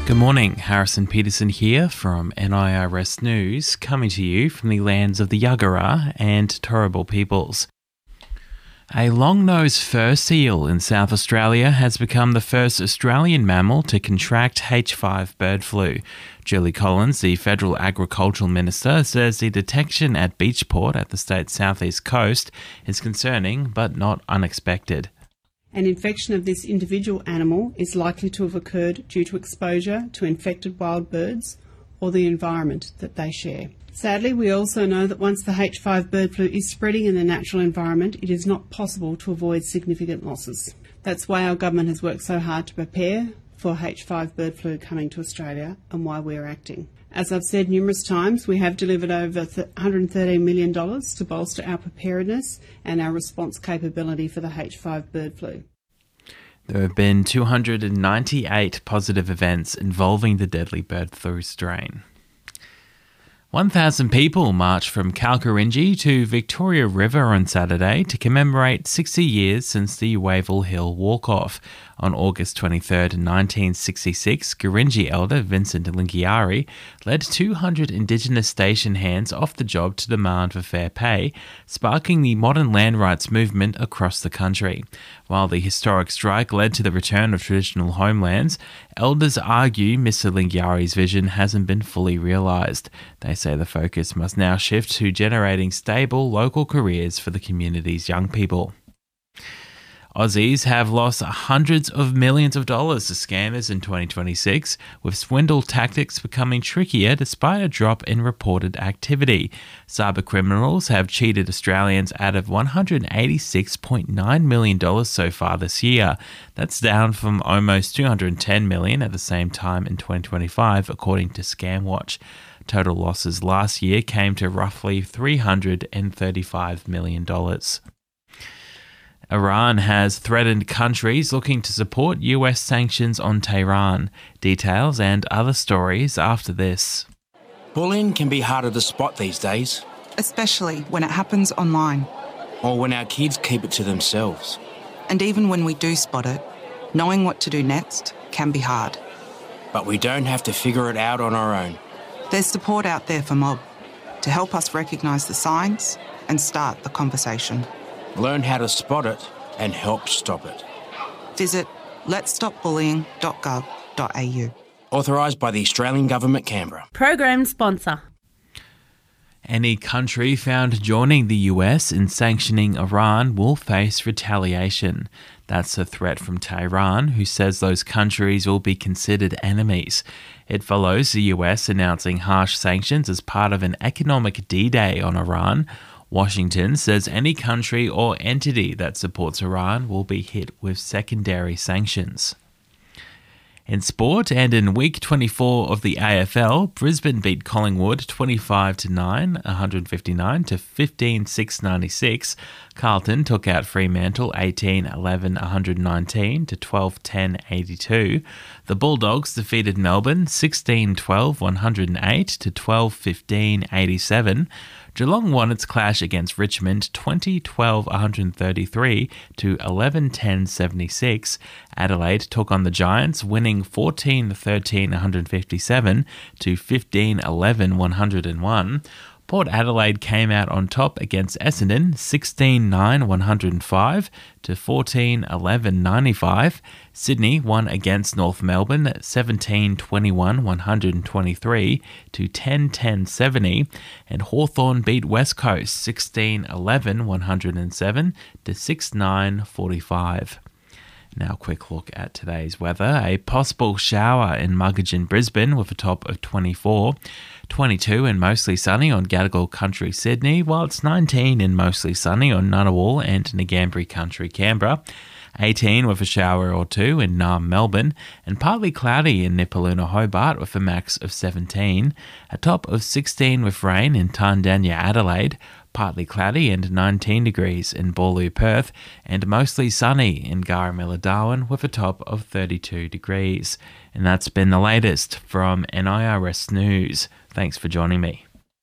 Good morning, Harrison Peterson here from NIRS News, coming to you from the lands of the Yagara and Turrbal peoples. A long-nosed fur seal in South Australia has become the first Australian mammal to contract H5 bird flu. Julie Collins, the Federal Agricultural Minister, says the detection at Beachport at the state's southeast coast is concerning but not unexpected. An infection of this individual animal is likely to have occurred due to exposure to infected wild birds or the environment that they share. Sadly, we also know that once the H5 bird flu is spreading in the natural environment, it is not possible to avoid significant losses. That's why our government has worked so hard to prepare for H5 bird flu coming to Australia and why we're acting. As I've said numerous times, we have delivered over $113 million to bolster our preparedness and our response capability for the H5 bird flu. There have been 298 positive events involving the deadly bird flu strain. 1,000 people marched from Kalkarindji to Victoria River on Saturday to commemorate 60 years since the Wavell Hill walk-off. On August 23, 1966, Gurindji elder Vincent Lingiari led 200 Indigenous station hands off the job to demand for fair pay, sparking the modern land rights movement across the country. While the historic strike led to the return of traditional homelands, elders argue Mr. Lingiari's vision hasn't been fully realised. They say the focus must now shift to generating stable local careers for the community's young people. Aussies have lost hundreds of millions of dollars to scammers in 2026, with swindle tactics becoming trickier despite a drop in reported activity. Cyber criminals have cheated Australians out of $186.9 million so far this year. That's down from almost $210 million at the same time in 2025, according to ScamWatch. Total losses last year came to roughly $335 million. Iran has threatened countries looking to support US sanctions on Tehran. Details and other stories after this. Bullying can be harder to spot these days. Especially when it happens online. Or when our kids keep it to themselves. And even when we do spot it, knowing what to do next can be hard. But we don't have to figure it out on our own. There's support out there for Mob to help us recognise the signs and start the conversation. Learn how to spot it and help stop it. Visit letsstopbullying.gov.au. Authorised by the Australian Government, Canberra. Program sponsor. Any country found joining the US in sanctioning Iran will face retaliation. That's a threat from Tehran, who says those countries will be considered enemies. It follows the US announcing harsh sanctions as part of an economic D-Day on Iran. Washington says any country or entity that supports Iran will be hit with secondary sanctions. In sport, and in week 24 of the AFL, Brisbane beat Collingwood 25-9, 159 to 15-696. Carlton took out Fremantle 18-11, 119 to 12-10, 82. The Bulldogs defeated Melbourne 16-12, 108 to 12-15, 87. Geelong won its clash against Richmond 20-12, 133 to 11-10, 76. Adelaide took on the Giants, winning 14-13, 157 to 15-11, 101. Port Adelaide came out on top against Essendon 16-9, 105 to 14-11, 95. Sydney won against North Melbourne 17-21, 123 to 10-10, 70. And Hawthorn beat West Coast 16-11, 107 to 6-9, 45. Now a quick look at today's weather. A possible shower in Muggeridge, Brisbane with a top of 24. 22 and mostly sunny on Gadigal Country, Sydney, while it's 19 and mostly sunny on Ngunnawal and Ngambri Country, Canberra. 18 with a shower or two in Naarm, Melbourne, and partly cloudy in Nipaluna, Hobart with a max of 17. A top of 16 with rain in Tandanya, Adelaide, partly cloudy and 19 degrees in Boorloo, Perth, and mostly sunny in Garamilla, Darwin with a top of 32 degrees. And that's been the latest from NIRS News. Thanks for joining me.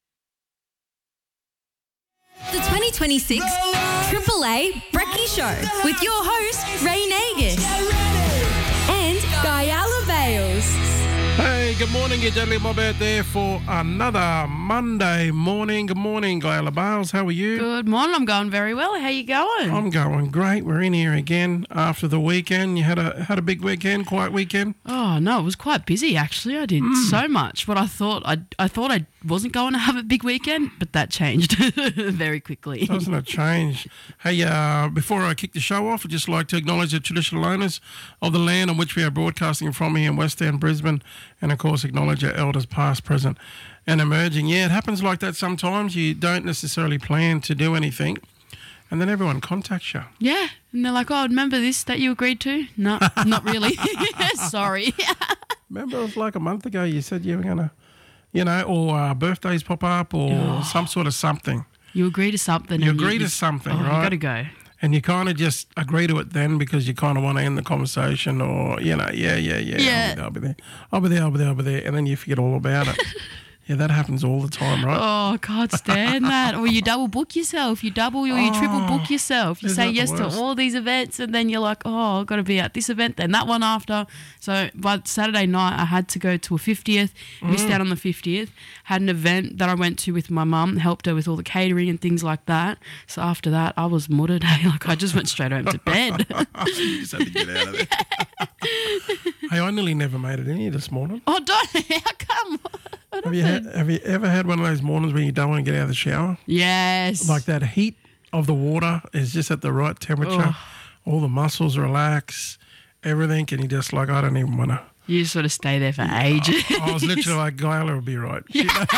The 2026 Triple A Brekkie Show with your host, Ray Nagus and Guyala Bales. Good morning, your Deadly Mob out there for another Monday morning. Good morning, Glayla Bales. How are you? Good morning. I'm going very well. How you going? I'm going great. We're in here again after the weekend. You had a big weekend, quiet weekend? Oh no, it was quite busy actually. I did so much. What I thought I wasn't going to have a big weekend, but that changed very quickly. Doesn't it change? Hey, before I kick the show off, I'd just like to acknowledge the traditional owners of the land on which we are broadcasting from here in West End, Brisbane, and of course acknowledge our elders past, present and emerging. Yeah, it happens like that sometimes. You don't necessarily plan to do anything, and then everyone contacts you. Yeah, and they're like, "Oh, remember this that you agreed to?" No, not really. Sorry. Remember, it was like a month ago you said you were going to, or birthdays pop up or some sort of something. You agree to something. You agree to something, right? You got to go. And you kind of just agree to it then because you kind of want to end the conversation or, yeah. I'll be there. And then you forget all about it. Yeah, that happens all the time, right? Oh, I can't stand that. Or you double book yourself. You double or you triple book yourself. You say yes to all these events and then you're like, oh, I've got to be at this event, then that one after. So by Saturday night, I had to go to a 50th, missed out on the 50th, had an event that I went to with my mum, helped her with all the catering and things like that. So after that, I was mudded. Like I just went straight home to bed. You just had to get out of there. Hey, I nearly never made it in here this morning. Oh, don't. How come? Have you ever had one of those mornings when you don't want to get out of the shower? Yes. Like that heat of the water is just at the right temperature. Oh. All the muscles relax, everything, and you just like, I don't even want to. You sort of stay there for ages. I was literally like, Glayla will be right.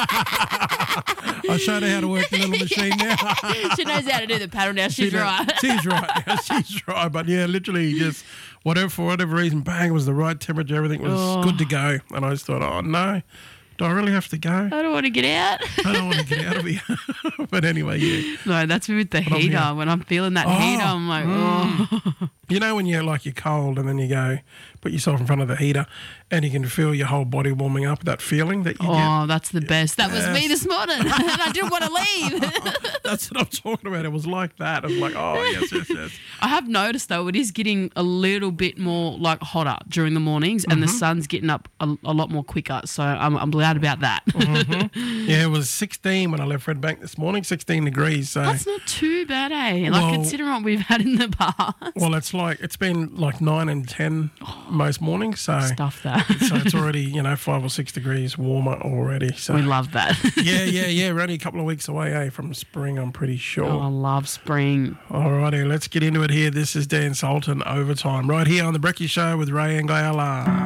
I showed her how to work the little machine now. She knows how to do the paddle now. She's right. She's right. Yeah, she's right. But yeah, literally just for whatever reason, bang, it was the right temperature. Everything was good to go. And I just thought, oh, no. Do I really have to go? I don't want to get out. I don't want to get out of here. But anyway, yeah. No, that's with the heater. When I'm feeling that heater, I'm like, oh. You know when you're cold and then you go put yourself in front of the heater and you can feel your whole body warming up, that feeling that you get? Oh, that's the best. That was me this morning and I didn't want to leave. That's what I'm talking about. It was like that. It was like, oh, yes. I have noticed, though, it is getting a little bit more like hotter during the mornings and the sun's getting up a lot more quicker. So I'm glad about that. Yeah, it was 16 when I left Redbank this morning, 16 degrees. So that's not too bad, eh? Like, considering what we've had in the past. Well, it's been like 9 and 10 most mornings. So stuff that. So it's already, 5 or 6 degrees warmer already. So we love that. Yeah. We're only a couple of weeks away, from spring, I'm pretty sure. Oh, I love spring. All righty, let's get into it here. This is Dan Sultan, Overtime, right here on The Brekkie Show with Ray and Glayla.